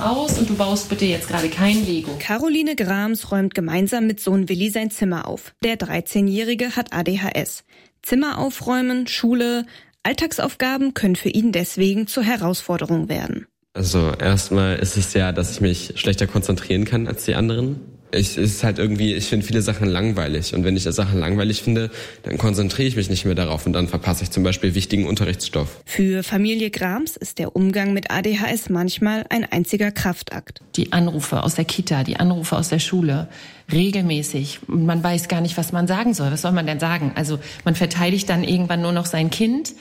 aus und du baust bitte jetzt gerade kein Lego. Caroline Grams räumt gemeinsam mit Sohn Willi sein Zimmer auf. Der 13-Jährige hat ADHS. Zimmer aufräumen, Schule, Alltagsaufgaben können für ihn deswegen zur Herausforderung werden. Also erstmal ist es ja, dass ich mich schlechter konzentrieren kann als die anderen. Ich finde viele Sachen langweilig. Und wenn ich Sachen langweilig finde, dann konzentriere ich mich nicht mehr darauf und dann verpasse ich zum Beispiel wichtigen Unterrichtsstoff. Für Familie Grams ist der Umgang mit ADHS manchmal ein einziger Kraftakt. Die Anrufe aus der Kita, die Anrufe aus der Schule, regelmäßig. Und man weiß gar nicht, was man sagen soll. Was soll man denn sagen? Also man verteidigt dann irgendwann nur noch sein Kind,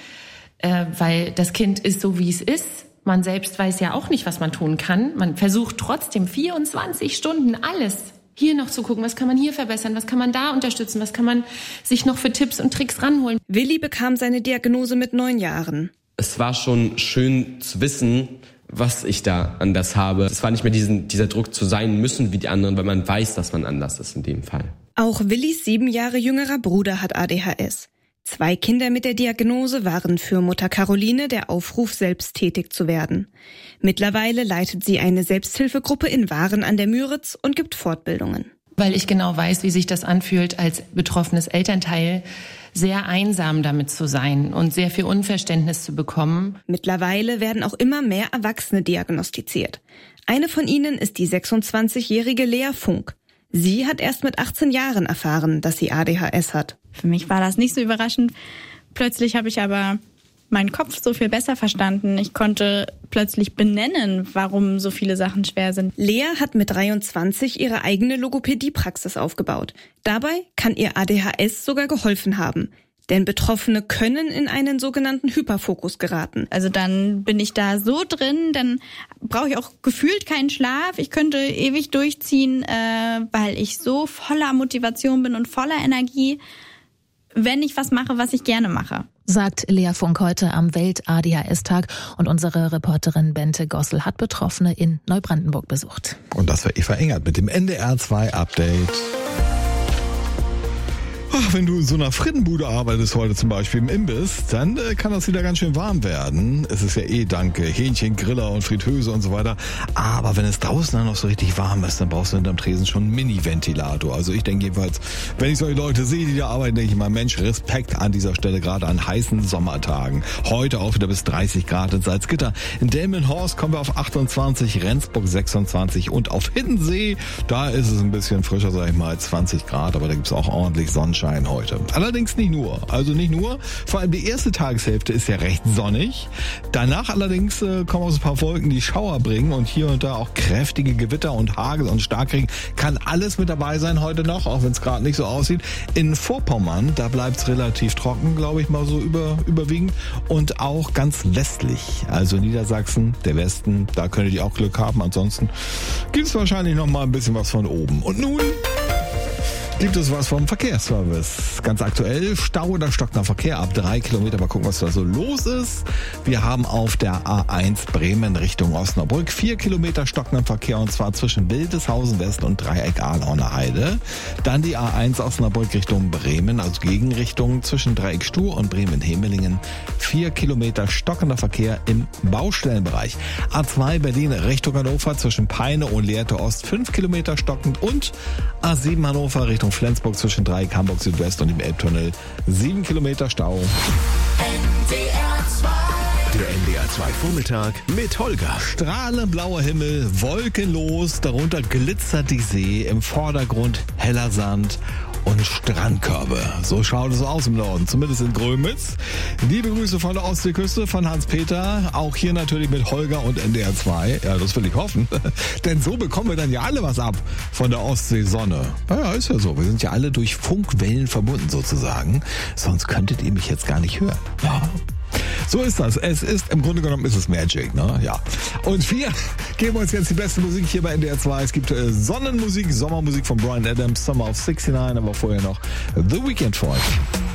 weil das Kind ist so, wie es ist. Man selbst weiß ja auch nicht, was man tun kann. Man versucht trotzdem 24 Stunden alles hier noch zu gucken, was kann man hier verbessern, was kann man da unterstützen, was kann man sich noch für Tipps und Tricks ranholen. Willi bekam seine Diagnose mit 9 Jahren. Es war schon schön zu wissen, was ich da anders habe. Es war nicht mehr dieser Druck zu sein müssen wie die anderen, weil man weiß, dass man anders ist in dem Fall. Auch Willis 7 Jahre jüngerer Bruder hat ADHS. 2 Kinder mit der Diagnose waren für Mutter Caroline der Aufruf, selbst tätig zu werden. Mittlerweile leitet sie eine Selbsthilfegruppe in Waren an der Müritz und gibt Fortbildungen. Weil ich genau weiß, wie sich das anfühlt, als betroffenes Elternteil sehr einsam damit zu sein und sehr viel Unverständnis zu bekommen. Mittlerweile werden auch immer mehr Erwachsene diagnostiziert. Eine von ihnen ist die 26-jährige Lea Funk. Sie hat erst mit 18 Jahren erfahren, dass sie ADHS hat. Für mich war das nicht so überraschend. Plötzlich habe ich aber meinen Kopf so viel besser verstanden. Ich konnte plötzlich benennen, warum so viele Sachen schwer sind. Lea hat mit 23 ihre eigene Logopädiepraxis aufgebaut. Dabei kann ihr ADHS sogar geholfen haben. Denn Betroffene können in einen sogenannten Hyperfokus geraten. Also dann bin ich da so drin, dann brauche ich auch gefühlt keinen Schlaf. Ich könnte ewig durchziehen, weil ich so voller Motivation bin und voller Energie, wenn ich was mache, was ich gerne mache. Sagt Lea Funk heute am Welt-ADHS-Tag. Und unsere Reporterin Bente Gossel hat Betroffene in Neubrandenburg besucht. Und das war Eva Engert mit dem NDR 2 Update. Ach, wenn du in so einer Frittenbude arbeitest heute zum Beispiel im Imbiss, dann kann das wieder ganz schön warm werden. Es ist ja dank Hähnchen, Griller und Fritteuse und so weiter. Aber wenn es draußen dann noch so richtig warm ist, dann brauchst du hinterm Tresen schon einen Mini-Ventilator. Also ich denke jedenfalls, wenn ich solche Leute sehe, die da arbeiten, denke ich mal, Mensch, Respekt an dieser Stelle, gerade an heißen Sommertagen. Heute auch wieder bis 30 Grad in Salzgitter. In Delmenhorst kommen wir auf 28, Rendsburg 26 und auf Hiddensee, da ist es ein bisschen frischer, sag ich mal, 20 Grad, aber da gibt's auch ordentlich Sonnenschein heute. Allerdings nicht nur. Vor allem die erste Tageshälfte ist ja recht sonnig. Danach allerdings kommen auch so ein paar Wolken, die Schauer bringen und hier und da auch kräftige Gewitter und Hagel und Starkregen. Kann alles mit dabei sein heute noch, auch wenn es gerade nicht so aussieht. In Vorpommern, da bleibt es relativ trocken, glaube ich mal so überwiegend und auch ganz westlich. Also Niedersachsen, der Westen, da könntet ihr auch Glück haben. Ansonsten gibt es wahrscheinlich noch mal ein bisschen was von oben. Und nun gibt es was vom Verkehrsservice. Ganz aktuell, Stau oder stockender Verkehr ab 3 Kilometer. Mal gucken, was da so los ist. Wir haben auf der A1 Bremen Richtung Osnabrück 4 Kilometer stockender Verkehr und zwar zwischen Wildeshausen West und Dreieck Ahlauner Heide. Dann die A1 Osnabrück Richtung Bremen, also Gegenrichtung zwischen Dreieck Stur und Bremen-Hemelingen. 4 Kilometer stockender Verkehr im Baustellenbereich. A2 Berlin Richtung Hannover zwischen Peine und Lehrte Ost 5 Kilometer stockend und A7 Hannover Richtung Flensburg zwischen Dreieck Hamburg Südwest und dem Elbtunnel 7 Kilometer Stau. Der NDR 2 Vormittag mit Holger. Strahlend blauer Himmel, wolkenlos, darunter glitzert die See, im Vordergrund heller Sand und Strandkörbe. So schaut es aus im Norden, zumindest in Grömitz. Liebe Grüße von der Ostseeküste, von Hans-Peter. Auch hier natürlich mit Holger und NDR 2. Ja, das will ich hoffen. Denn so bekommen wir dann ja alle was ab von der Ostseesonne. Ja, ist ja so. Wir sind ja alle durch Funkwellen verbunden sozusagen. Sonst könntet ihr mich jetzt gar nicht hören. Ja. So ist das. Im Grunde genommen ist es Magic, ne? Ja. Und wir geben uns jetzt die beste Musik hier bei NDR 2. Es gibt Sonnenmusik, Sommermusik von Bryan Adams, Summer of '69, aber vorher noch The Weeknd für euch.